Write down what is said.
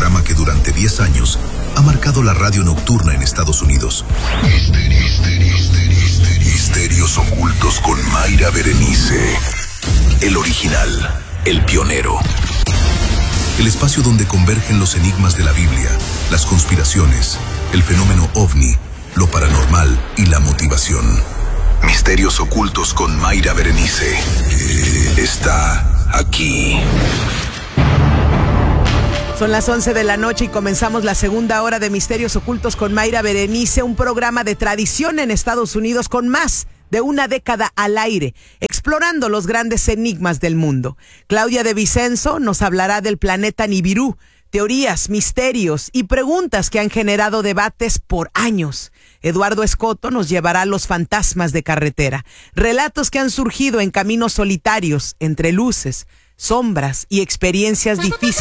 programa que durante 10 años ha marcado la radio nocturna en Estados Unidos. Misterios ocultos con Mayra Berenice. El original, el pionero. El espacio donde convergen los enigmas de la Biblia, las conspiraciones, el fenómeno ovni, lo paranormal y la motivación. Misterios ocultos con Mayra Berenice. Está aquí. Son las 11 de la noche y comenzamos la segunda hora de Misterios Ocultos con Mayra Berenice, un programa de tradición en Estados Unidos con más de una década al aire, explorando los grandes enigmas del mundo. Claudia de Vicenzo nos hablará del planeta Nibiru, teorías, misterios y preguntas que han generado debates por años. Eduardo Escoto nos llevará a los fantasmas de carretera, relatos que han surgido en caminos solitarios, entre luces, sombras y experiencias difíciles.